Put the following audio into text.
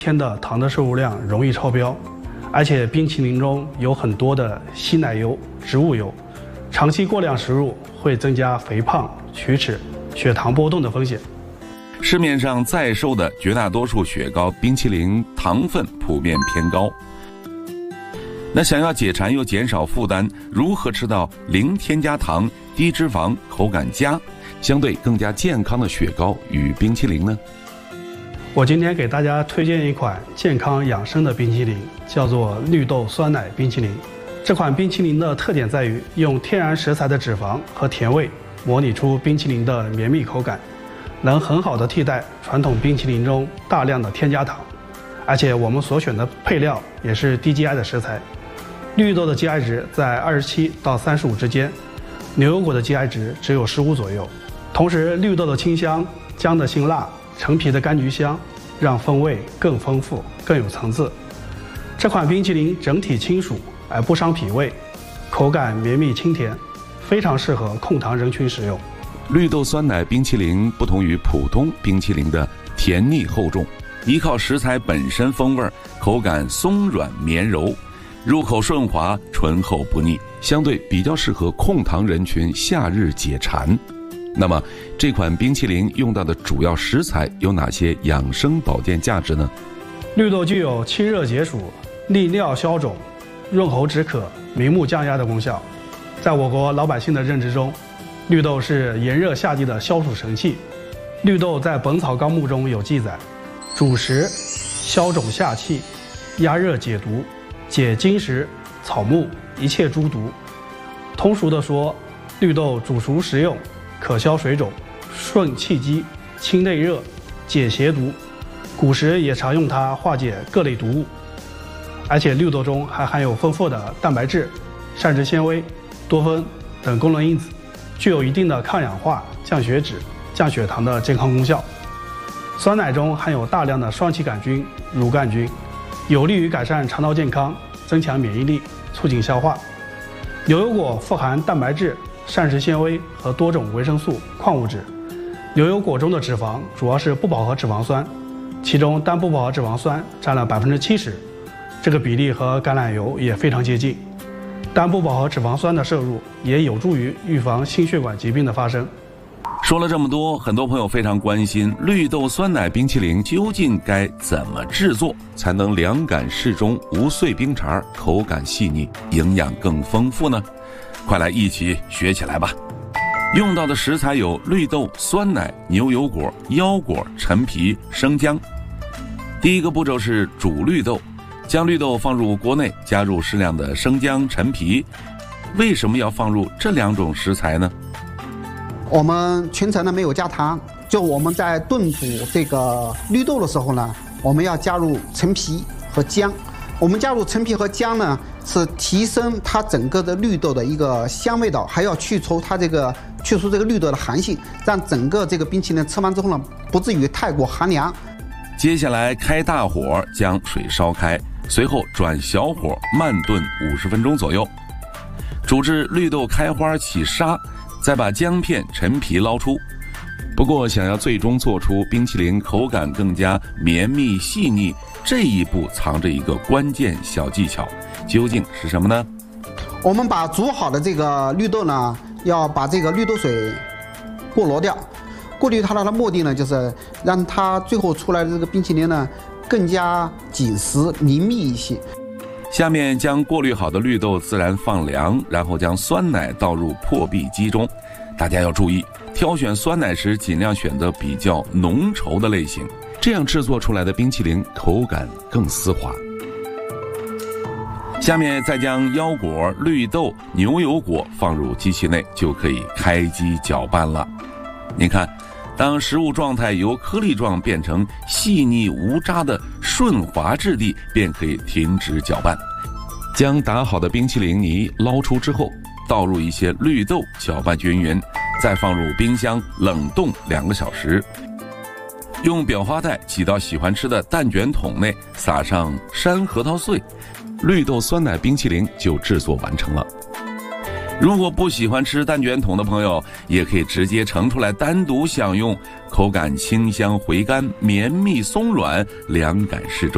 天的糖的摄入量容易超标，而且冰淇淋中有很多的稀奶油、植物油，长期过量食入会增加肥胖、龋齿、血糖波动的风险。 市面上在售的绝大多数雪糕、冰淇淋糖分普遍偏高。那想要解馋又减少负担，如何吃到零添加糖、低脂肪、口感佳、相对更加健康的雪糕与冰淇淋呢？ 我今天给大家推荐一款健康养生的冰淇淋，叫做绿豆酸奶冰淇淋。这款冰淇淋的特点在于用天然食材的脂肪和甜味模拟出冰淇淋的绵密口感，能很好的替代传统冰淇淋中大量的添加糖，而且我们所选的配料也是低 GI 的食材。绿豆的 GI 值在27到35之间，牛油果的 GI 值只有15左右。同时，绿豆的清香、姜的辛辣、陈皮的柑橘香，让风味更丰富、更有层次。这款冰淇淋整体清暑而不伤脾胃，口感绵密清甜，非常适合控糖人群使用。 绿豆酸奶冰淇淋不同于普通冰淇淋的甜腻厚重，依靠食材本身风味，口感松软绵柔，入口顺滑，醇厚不腻，相对比较适合控糖人群夏日解馋。那么这款冰淇淋用到的主要食材有哪些养生保健价值呢？ 绿豆具有清热解暑、利尿消肿、润喉止渴、明目降压的功效。在我国老百姓的认知中，绿豆是炎热夏季的消暑神器。绿豆在《本草纲目》中有记载，主食消肿下气、压热解毒、解金石、草木一切诸毒。通俗地说，绿豆煮熟食用，可消水肿、顺气机、清内热、解邪毒。古时也常用它化解各类毒物。而且绿豆中还含有丰富的蛋白质、膳食纤维、多酚等功能因子，具有一定的抗氧化、降血脂、降血糖的健康功效。酸奶中含有大量的双歧杆菌、乳杆菌，有利于改善肠道健康，增强免疫力，促进消化。牛油果富含蛋白质、膳食纤维和多种维生素、矿物质。牛油果中的脂肪主要是不饱和脂肪酸，其中单不饱和脂肪酸占了70%，这个比例和橄榄油也非常接近。单不饱和脂肪酸的摄入也有助于预防心血管疾病的发生。 说了这么多，很多朋友非常关心绿豆酸奶冰淇淋究竟该怎么制作才能凉感适中、无碎冰碴、口感细腻、营养更丰富呢？快来一起学起来吧！用到的食材有绿豆、酸奶、牛油果、腰果、陈皮、生姜。第一个步骤是煮绿豆，将绿豆放入锅内，加入适量的生姜、陈皮。为什么要放入这两种食材呢？ 我们全程呢没有加糖，就我们在炖煮这个绿豆的时候呢，我们要加入陈皮和姜。我们加入陈皮和姜呢，是提升它整个的绿豆的一个香味道，还要去除这个绿豆的寒性，让整个这个冰淇淋吃完之后呢，不至于太过寒凉。 接下来开大火将水烧开，随后转小火慢炖50分钟左右，煮至绿豆开花起沙，再把姜片、陈皮捞出。不过想要最终做出冰淇淋口感更加绵密细腻，这一步藏着一个关键小技巧，究竟是什么呢？ 我们把煮好的这个绿豆呢，要把这个绿豆水过滤掉。过滤它的目的呢，就是让它最后出来的这个冰淇淋呢，更加紧实绵密一些。 下面将过滤好的绿豆自然放凉，然后将酸奶倒入破壁机中。大家要注意，挑选酸奶时尽量选择比较浓稠的类型，这样制作出来的冰淇淋口感更丝滑。下面再将腰果、绿豆、牛油果放入机器内，就可以开机搅拌了。您看，当食物状态由颗粒状变成细腻无渣的顺滑质地，便可以停止搅拌。将打好的冰淇淋泥捞出之后，倒入一些绿豆，搅拌均匀，再放入冰箱冷冻2个小时。用裱花袋挤到喜欢吃的蛋卷筒内，撒上山核桃碎，绿豆酸奶冰淇淋就制作完成了。如果不喜欢吃蛋卷筒的朋友，也可以直接盛出来单独享用，口感清香回甘，绵密松软，凉感适中。